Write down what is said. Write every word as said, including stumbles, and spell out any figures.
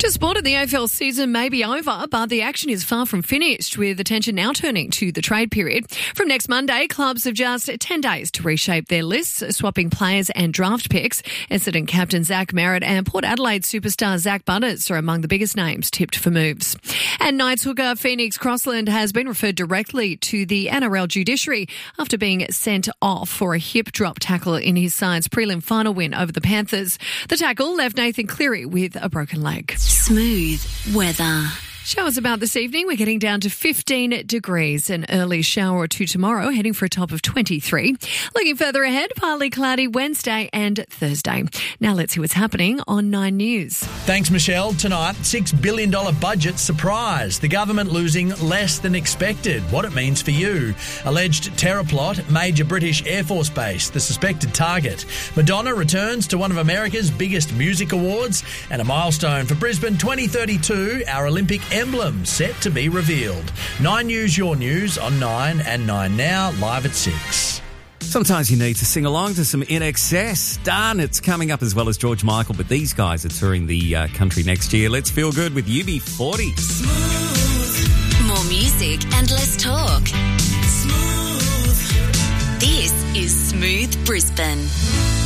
To sport it, the A F L season may be over, but the action is far from finished, with attention now turning to the trade period. From next Monday, clubs have just ten days to reshape their lists, swapping players and draft picks. Essendon captain Zach Merritt and Port Adelaide superstar Zach Butters are among the biggest names tipped for moves. And Knights hooker Phoenix Crossland has been referred directly to the N R L judiciary after being sent off for a hip drop tackle in his side's prelim final win over the Panthers. The tackle left Nathan Cleary with a broken leg. Smooth weather. Showers about this evening. We're getting down to fifteen degrees. An early shower or two tomorrow, heading for a top of twenty-three. Looking further ahead, partly cloudy Wednesday and Thursday. Now let's see what's happening on Nine News. Thanks, Michelle. Tonight, six billion dollars budget surprise. The government losing less than expected. What it means for you. Alleged terror plot, major British Air Force base, the suspected target. Madonna returns to one of America's biggest music awards. And a milestone for Brisbane twenty thirty-two, our Olympic emblem set to be revealed. Nine News, your news on Nine and Nine Now, live at six. Sometimes you need to sing along to some I N X S. Done. It's coming up as well as George Michael, but these guys are touring the uh, country next year. Let's feel good with U B forty. Smooth. More music and less talk. Smooth. This is Smooth Brisbane.